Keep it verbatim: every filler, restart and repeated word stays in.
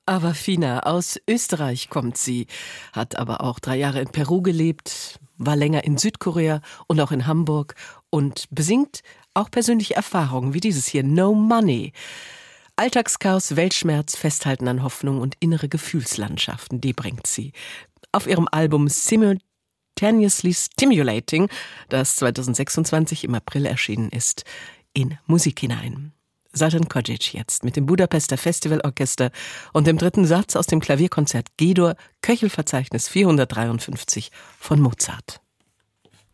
Awafina, aus Österreich kommt sie, hat aber auch drei Jahre in Peru gelebt, war länger in Südkorea und auch in Hamburg und besingt auch persönliche Erfahrungen wie dieses hier, No Money. Alltagschaos, Weltschmerz, Festhalten an Hoffnung und innere Gefühlslandschaften, die bringt sie. Auf ihrem Album Simultaneously Stimulating, das zweitausendsechsundzwanzig im April erschienen ist, in Musik hinein. Zoltan Kojic jetzt mit dem Budapester Festivalorchester und dem dritten Satz aus dem Klavierkonzert G-Dur, Köchelverzeichnis vierhundertdreiundfünfzig von Mozart.